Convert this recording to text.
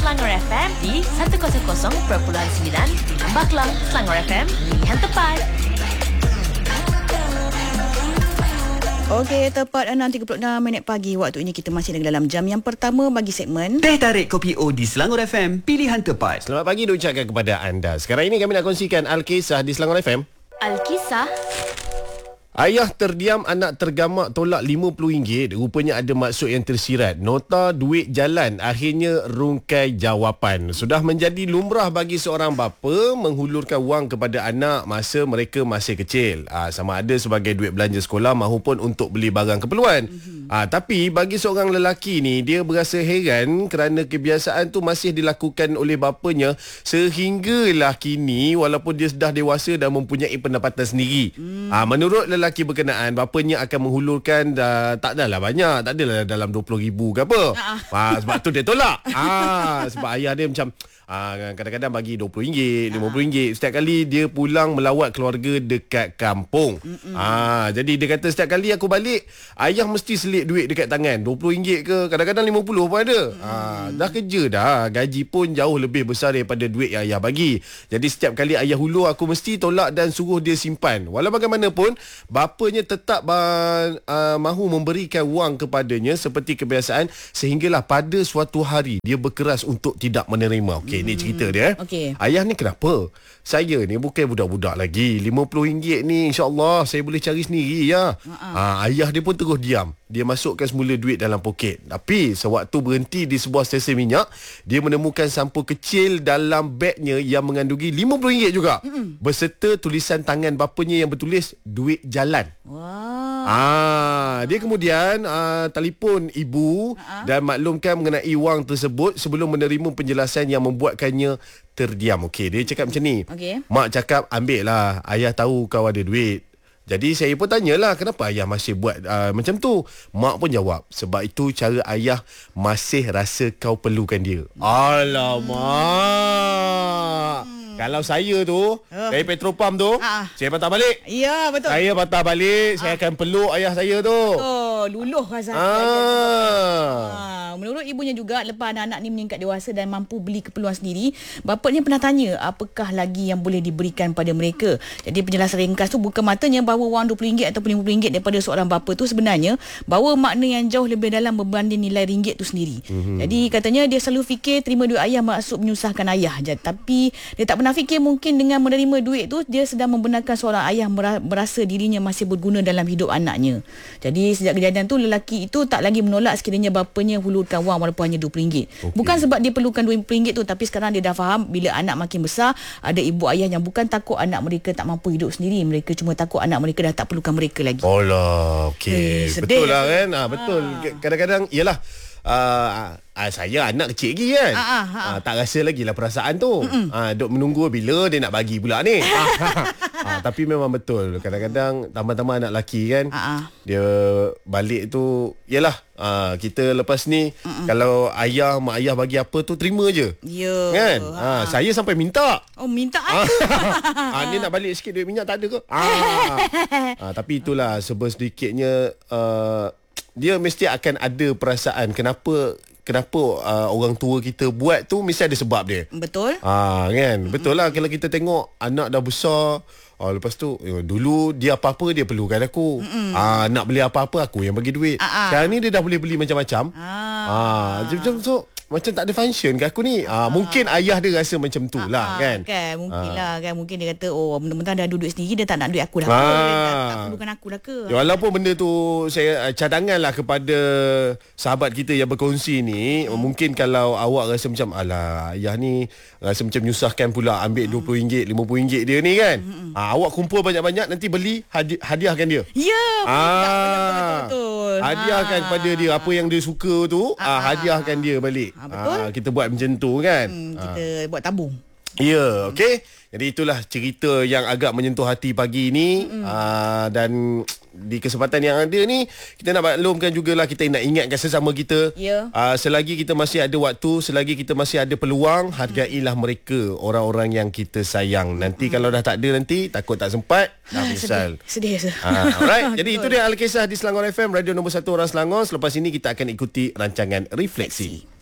Selangor FM di 100.9 Lembah Kelang. Selangor FM, pilihan tepat. Okey, tepat 6.36 pagi. Waktu ini kita masih dalam jam yang pertama bagi segmen Teh Tarik Kopi O di Selangor FM, pilihan tepat. Selamat pagi diucapkan kepada anda. Sekarang ini kami nak kongsikan Al-Kisah di Selangor FM. Al-Kisah. Ayah terdiam, anak tergamak tolak RM50. Rupanya ada maksud yang tersirat. Nota duit jalan, akhirnya rungkai jawapan. Sudah menjadi lumrah bagi seorang bapa menghulurkan wang kepada anak masa mereka masih kecil. Sama ada sebagai duit belanja sekolah maupun untuk beli barang keperluan. Tapi bagi seorang lelaki ni, dia berasa heran kerana kebiasaan tu masih dilakukan oleh bapanya sehinggalah kini walaupun dia dah dewasa dan mempunyai pendapatan sendiri. Menurut lelaki berkenaan, bapanya akan menghulurkan tak adalah banyak, tak adalah dalam RM20,000 ke apa. Sebab tu dia tolak. Sebab ayah dia macam kadang-kadang bagi RM20, RM50 setiap kali dia pulang melawat keluarga dekat kampung. Jadi dia kata setiap kali aku balik, ayah mesti selit duit dekat tangan, RM20 ke, kadang-kadang RM50 pun ada. Dah kerja dah, gaji pun jauh lebih besar daripada duit yang ayah bagi. Jadi setiap kali ayah hulur, aku mesti tolak dan suruh dia simpan. Walau bagaimanapun, bapanya tetap mahu memberikan wang kepadanya seperti kebiasaan, sehinggalah pada suatu hari dia berkeras untuk tidak menerima. Okey, ni cerita dia. Ayah ni kenapa? Saya ni bukan budak-budak lagi. RM50 ni insya-Allah saya boleh cari sendiri ya. Ayah dia pun terus diam. Dia masukkan semula duit dalam poket. Tapi sewaktu berhenti di sebuah stesen minyak, dia menemukan sampul kecil dalam bagnya yang mengandungi RM50 juga. Berserta tulisan tangan bapanya yang bertulis duit jalan. Dia kemudian telefon ibu dan maklumkan mengenai wang tersebut sebelum menerima penjelasan yang membuatkannya terdiam. Okey, dia cakap macam ni. Mak cakap ambil lah, ayah tahu kau ada duit. Jadi saya pun tanyalah kenapa ayah masih buat macam tu. Mak pun jawab, sebab itu cara ayah masih rasa kau perlukan dia. Alamak. Kalau saya tu dari Petropam tu, saya patah balik. Ya, betul. Saya patah balik, saya akan peluk ayah saya tu. Luluh rasa. Menurut ibunya juga, lepas anak-anak ni meningkat dewasa dan mampu beli keperluan sendiri, bapaknya pernah tanya apakah lagi yang boleh diberikan pada mereka. Jadi penjelasan ringkas tu bukan matanya bahawa wang RM20 ataupun RM50 daripada seorang bapa tu sebenarnya bawa makna yang jauh lebih dalam berbanding nilai ringgit tu sendiri. Jadi katanya dia selalu fikir terima duit ayah maksud menyusahkan ayah. Tapi dia tak pernah fikir mungkin dengan menerima duit tu dia sedang membenarkan seorang ayah merasa dirinya masih berguna dalam hidup anaknya. Jadi sejak kejadian tu, lelaki itu tak lagi menolak sekiranya bapanya hulurkan wang walaupun hanya RM20. Bukan sebab dia perlukan RM20 tu, tapi sekarang dia dah faham bila anak makin besar, ada ibu ayah yang bukan takut anak mereka tak mampu hidup sendiri, mereka cuma takut anak mereka dah tak perlukan mereka lagi. Okey. Betul lah kan. Betul. Kadang-kadang yalah, saya anak kecil lagi kan. Tak rasa lagi lah perasaan tu. Duk menunggu bila dia nak bagi pula ni. Tapi memang betul, kadang-kadang tambah-tambah anak lelaki kan, dia balik tu yalah, kita lepas ni kalau mak ayah bagi apa tu terima je. Kan? Saya sampai minta. Minta ni nak balik sikit duit minyak tak ada ke? Tapi itulah sedikitnya dia mesti akan ada perasaan kenapa orang tua kita buat tu, mesti ada sebab dia. Betul. Kan? Betul lah, kalau kita tengok anak dah besar, lepas tu dulu dia apa-apa dia perlukan aku. Nak beli apa-apa aku yang bagi duit. Sekarang ni dia dah boleh beli macam-macam. Macam tak ada function ke aku ni. Mungkin ayah dia rasa macam tu lah kan. Mungkin lah kan. Mungkin dia kata benda-benda dah ada duit sendiri, dia tak nak duit aku dah. Tak perlukan aku dah ke. Walaupun benda tu saya cadangan lah kepada sahabat kita yang berkongsi ni. Mungkin kalau awak rasa macam alah, ayah ni rasa macam menyusahkan pula ambil RM20, RM50 dia ni kan. Awak kumpul banyak-banyak, nanti beli hadiahkan dia. Ya, betul. Hadiahkan kepada dia apa yang dia suka tu. Hadiahkan dia balik. Betul. Kita buat macam tu kan. Kita buat tabung. Ya, okey. Jadi itulah cerita yang agak menyentuh hati pagi ni. Dan di kesempatan yang ada ni, kita nak maklumkan jugalah, kita nak ingatkan sesama kita. Selagi kita masih ada waktu, selagi kita masih ada peluang, hargailah mereka, orang-orang yang kita sayang. Nanti kalau dah tak ada, nanti takut tak sempat, dah misal. Sedih. Alright. Jadi itu dia Al-Kisah di Selangor FM, radio nombor 1 orang Selangor. Selepas ini kita akan ikuti rancangan Refleksi.